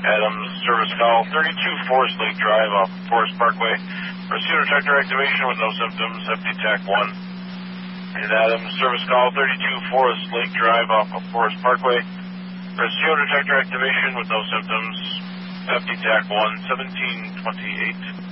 Adams, service call 32 Forest Lake Drive off Forest Parkway. Pursuit detector activation with no symptoms, FD TAC 1. And Adams, service call 32 Forest Lake Drive off of Forest Parkway. Pursuit detector activation with no symptoms, FD TAC 1, 1728.